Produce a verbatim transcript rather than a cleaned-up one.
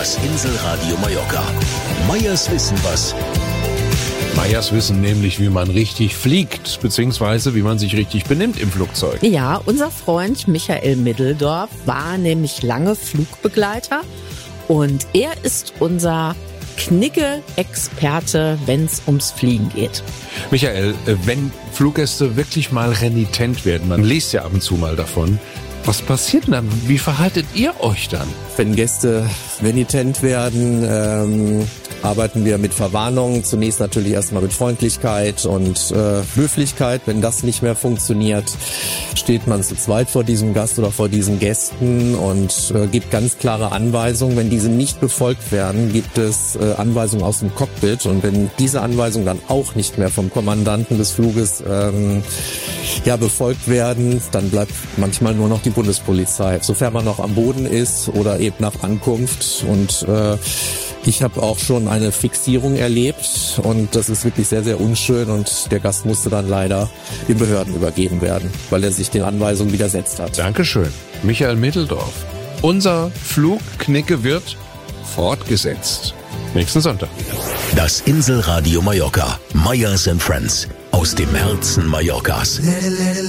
Das Inselradio Mallorca. Meyers Wissen was. Meyers wissen nämlich, wie man richtig fliegt, beziehungsweise wie man sich richtig benimmt im Flugzeug. Ja, unser Freund Michael Middeldorf war nämlich lange Flugbegleiter und er ist unser Knigge-Experte, wenn es ums Fliegen geht. Michael, wenn Fluggäste wirklich mal renitent werden, man liest ja ab und zu mal davon, was passiert denn dann? Wie verhaltet ihr euch dann? Wenn Gäste renitent werden, ähm, arbeiten wir mit Verwarnung. Zunächst natürlich erstmal mit Freundlichkeit und äh, Höflichkeit. Wenn das nicht mehr funktioniert, steht man zu zweit vor diesem Gast oder vor diesen Gästen und äh, gibt ganz klare Anweisungen. Wenn diese nicht befolgt werden, gibt es äh, Anweisungen aus dem Cockpit. Und wenn diese Anweisungen dann auch nicht mehr vom Kommandanten des Fluges ähm, ja, befolgt werden, dann bleibt manchmal nur noch die Bundespolizei, sofern man noch am Boden ist oder eben nach Ankunft. Und äh, ich habe auch schon eine Fixierung erlebt und das ist wirklich sehr, sehr unschön und der Gast musste dann leider den Behörden übergeben werden, weil er sich den Anweisungen widersetzt hat. Dankeschön, Michael Middeldorf. Unser Flugknicke wird fortgesetzt. Nächsten Sonntag. Das Inselradio Mallorca. Meyers and Friends. Aus dem Herzen Mallorcas.